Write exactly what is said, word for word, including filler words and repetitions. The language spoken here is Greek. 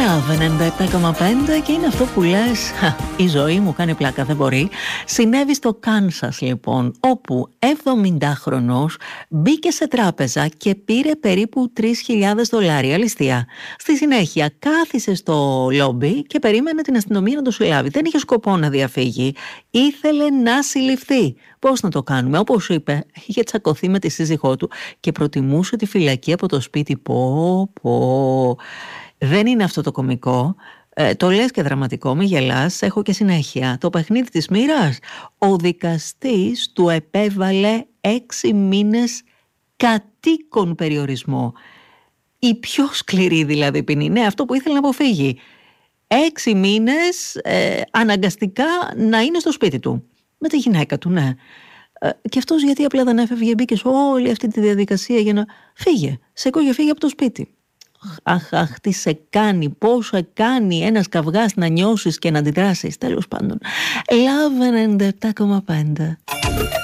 Love ενενήντα επτά κόμμα πέντε και είναι αυτό που λες, η ζωή μου κάνει πλάκα, δεν μπορεί. Συνέβη στο Κάνσας λοιπόν, όπου εβδομηντάχρονος μπήκε σε τράπεζα και πήρε περίπου τρεις χιλιάδες δολάρια ληστεία. Στη συνέχεια κάθισε στο λόμπι και περίμενε την αστυνομία να το συλλάβει. Δεν είχε σκοπό να διαφύγει, ήθελε να συλληφθεί. Πώς να το κάνουμε? Όπως είπε, είχε τσακωθεί με τη σύζυγό του και προτιμούσε τη φυλακή από το σπίτι. Πω πω. Δεν είναι αυτό το κωμικό, ε, το λες και δραματικό, μη γελάς, έχω και συνέχεια. Το παιχνίδι της μοίρας. Ο δικαστής του επέβαλε έξι μήνες κατοίκον περιορισμό. Η πιο σκληρή δηλαδή ποινή, ναι, αυτό που ήθελε να αποφύγει. Έξι μήνες ε, αναγκαστικά να είναι στο σπίτι του, με τη γυναίκα του, ναι. Ε, και αυτός γιατί απλά δεν έφευγε, μπήκε σε όλη αυτή τη διαδικασία για να φύγε, σηκώ και φύγε από το σπίτι. Αχ, αχ, τι σε κάνει, πόσο κάνει ένας καυγάς να νιώσεις και να αντιδράσεις. Τέλος πάντων, Love ενενήντα επτά κόμμα πέντε.